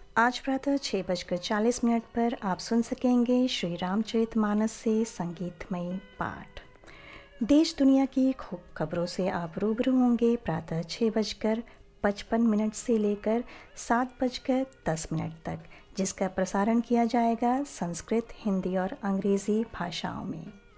आज प्रातः 6:40 पर आप सुन सकेंगे श्री रामचरितमानस से संगीतमयी पाठ। देश दुनिया की खूब खबरों से आप रूबरू होंगे प्रातः 6:55 से लेकर 7:10 तक, जिसका प्रसारण किया जाएगा संस्कृत, हिंदी और अंग्रेज़ी भाषाओं में।